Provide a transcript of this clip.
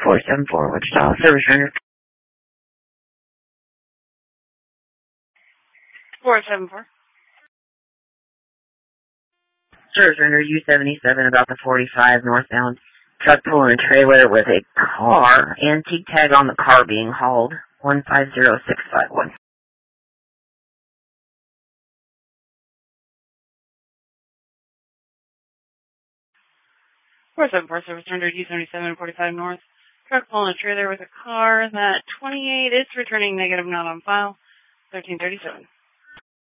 474 Wichita, service rendered. 474. Service rendered U77 about the 45 northbound. Truck pulling a trailer with a car. Antique tag on the car being hauled. 150651. 474 service rendered U77 45 north. Truck pulling a trailer with a car. That 28 is returning negative, not on file. 1337.